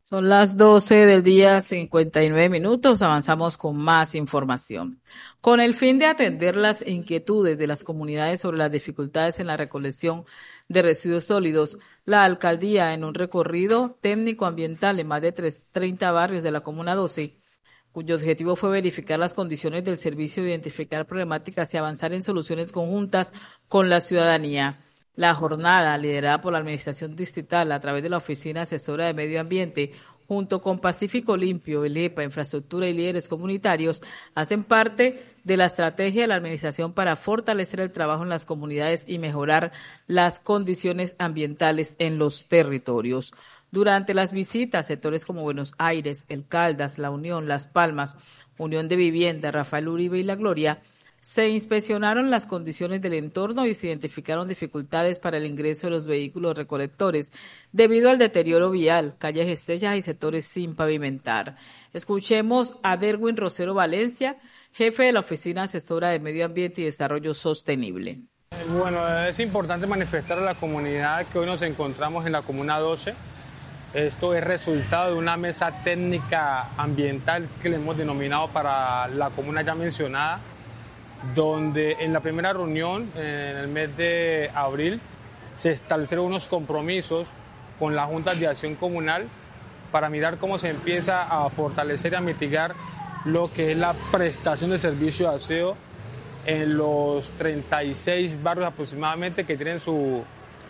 Son las 12 del día, 59 minutos. Avanzamos con más información. Con el fin de atender las inquietudes de las comunidades sobre las dificultades en la recolección de residuos sólidos, la alcaldía, en un recorrido técnico-ambiental en más de 30 barrios de la Comuna 12, cuyo objetivo fue verificar las condiciones del servicio, identificar problemáticas y avanzar en soluciones conjuntas con la ciudadanía. La jornada, liderada por la Administración Distrital a través de la Oficina Asesora de Medio Ambiente, junto con Pacífico Limpio, el EPA, Infraestructura y líderes comunitarios, hacen parte de la estrategia de la Administración para fortalecer el trabajo en las comunidades y mejorar las condiciones ambientales en los territorios. Durante las visitas, sectores como Buenos Aires, El Caldas, La Unión, Las Palmas, Unión de Vivienda, Rafael Uribe y La Gloria, se inspeccionaron las condiciones del entorno y se identificaron dificultades para el ingreso de los vehículos recolectores debido al deterioro vial, calles estrechas y sectores sin pavimentar. Escuchemos a Derwin Rosero Valencia, jefe de la Oficina Asesora de Medio Ambiente y Desarrollo Sostenible. Bueno, es importante manifestar a la comunidad que hoy nos encontramos en la Comuna 12. Esto es resultado de una mesa técnica ambiental que le hemos denominado para la comuna ya mencionada, donde en la primera reunión, en el mes de abril, se establecieron unos compromisos con las juntas de acción comunal para mirar cómo se empieza a fortalecer y a mitigar lo que es la prestación de servicio de aseo en los 36 barrios aproximadamente que tienen su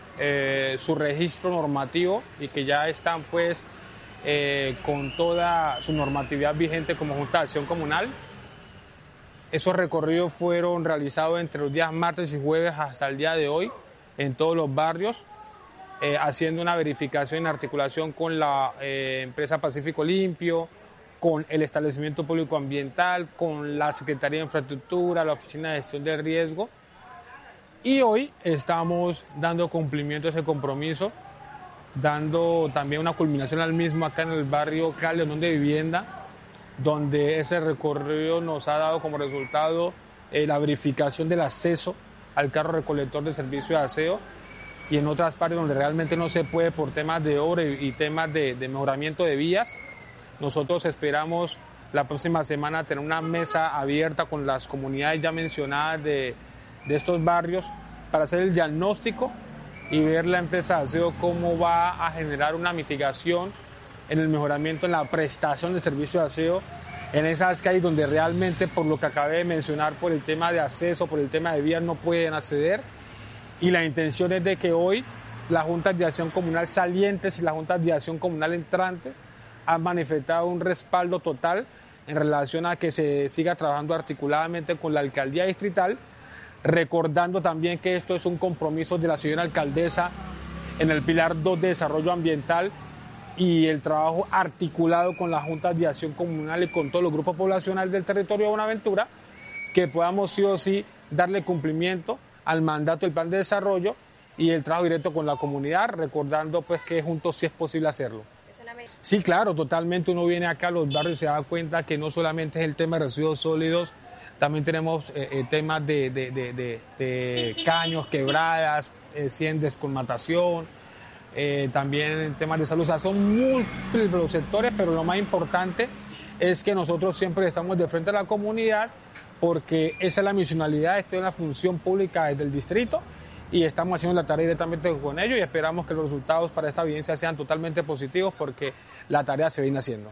registro normativo y que ya están pues con toda su normatividad vigente como junta de acción comunal. Esos recorridos fueron realizados entre los días martes y jueves hasta el día de hoy en todos los barrios, haciendo una verificación en articulación con la empresa Pacífico Limpio, con el establecimiento público ambiental, con la Secretaría de Infraestructura, la Oficina de Gestión de Riesgo. Y hoy estamos dando cumplimiento a ese compromiso, dando también una culminación al mismo acá en el barrio Cali, Unión de Vivienda, donde ese recorrido nos ha dado como resultado la verificación del acceso al carro recolector del servicio de aseo, y en otras partes donde realmente no se puede por temas de obra y temas de mejoramiento de vías. Nosotros esperamos la próxima semana tener una mesa abierta con las comunidades ya mencionadas de estos barrios para hacer el diagnóstico y ver la empresa de aseo cómo va a generar una mitigación en el mejoramiento, en la prestación de servicio de aseo en esas calles donde realmente, por lo que acabé de mencionar, por el tema de acceso, por el tema de vías, no pueden acceder. Y la intención es de que hoy las juntas de acción comunal salientes y las juntas de acción comunal entrantes han manifestado un respaldo total en relación a que se siga trabajando articuladamente con la alcaldía distrital, recordando también que esto es un compromiso de la señora alcaldesa en el pilar 2 de desarrollo ambiental y el trabajo articulado con las juntas de acción comunal y con todos los grupos poblacionales del territorio de Buenaventura, que podamos sí o sí darle cumplimiento al mandato del plan de desarrollo y el trabajo directo con la comunidad, recordando pues que juntos sí es posible hacerlo. Sí, claro, totalmente. Uno viene acá a los barrios y se da cuenta que no solamente es el tema de residuos sólidos, también tenemos temas de caños, quebradas, descolmatación, también temas de salud. O sea, son múltiples los sectores, pero lo más importante es que nosotros siempre estamos de frente a la comunidad, porque esa es la misionalidad, esta es una función pública desde el distrito y estamos haciendo la tarea directamente con ellos y esperamos que los resultados para esta audiencia sean totalmente positivos porque la tarea se viene haciendo.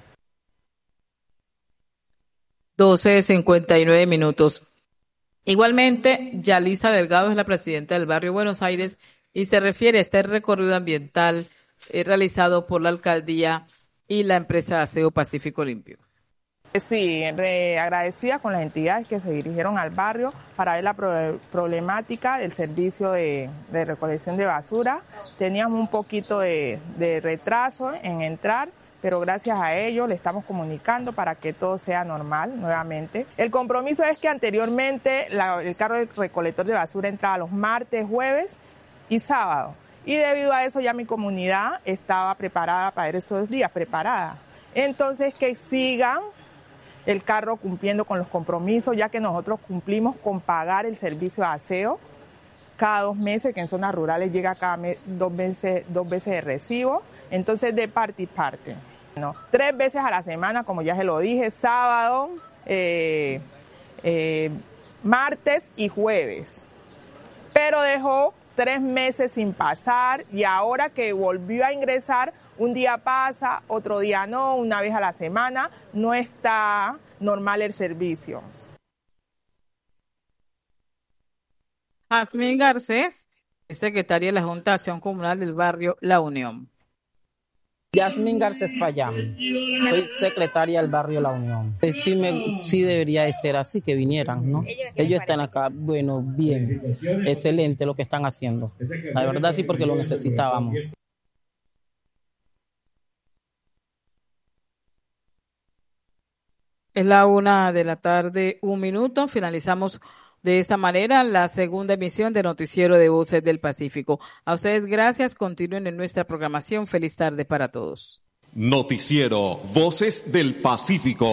12:59 minutos. Igualmente, Yalisa Delgado es la presidenta del barrio Buenos Aires y se refiere a este recorrido ambiental realizado por la alcaldía y la empresa Aseo Pacífico Limpio. Sí, agradecida con las entidades que se dirigieron al barrio para ver la problemática del servicio de recolección de basura. Teníamos un poquito de retraso en entrar, pero gracias a ello le estamos comunicando para que todo sea normal nuevamente. El compromiso es que anteriormente el carro recolector de basura entraba los martes, jueves y sábado. Y debido a eso ya mi comunidad estaba preparada para esos días, preparada. Entonces que sigan el carro cumpliendo con los compromisos, ya que nosotros cumplimos con pagar el servicio de aseo cada 2 meses, que en zonas rurales llega cada mes, dos veces de recibo, entonces de parte y parte. No, 3 veces a la semana, como ya se lo dije, sábado, martes y jueves. Pero dejó 3 meses sin pasar y ahora que volvió a ingresar, un día pasa, otro día no, una vez a la semana, no está normal el servicio. Jazmín Garcés, secretaria de la Junta de Acción Comunal del barrio La Unión. Jazmín Garcés Payán, soy secretaria del barrio La Unión. Sí debería de ser así, que vinieran, ¿no? Ellos están acá, bueno, bien, excelente lo que están haciendo. La verdad sí, porque lo necesitábamos. Es la 1:00 p.m, 1 minuto. Finalizamos de esta manera la segunda emisión de Noticiero de Voces del Pacífico. A ustedes gracias, continúen en nuestra programación. Feliz tarde para todos. Noticiero Voces del Pacífico.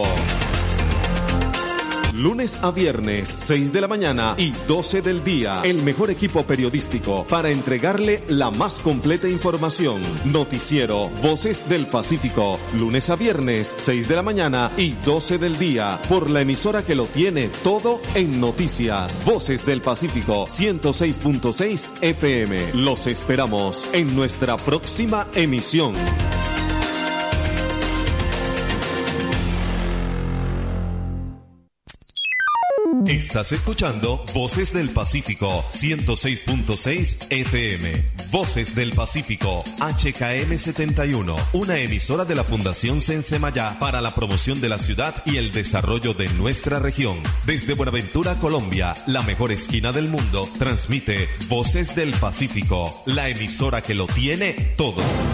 Lunes a viernes, 6 de la mañana y 12 del día. El mejor equipo periodístico para entregarle la más completa información. Noticiero Voces del Pacífico. Lunes a viernes, 6 de la mañana y 12 del día. Por la emisora que lo tiene todo en noticias. Voces del Pacífico, 106.6 FM. Los esperamos en nuestra próxima emisión. Estás escuchando Voces del Pacífico, 106.6 FM. Voces del Pacífico, HKM 71, una emisora de la Fundación Sensemayá para la promoción de la ciudad y el desarrollo de nuestra región. Desde Buenaventura, Colombia, la mejor esquina del mundo, transmite Voces del Pacífico, la emisora que lo tiene todo.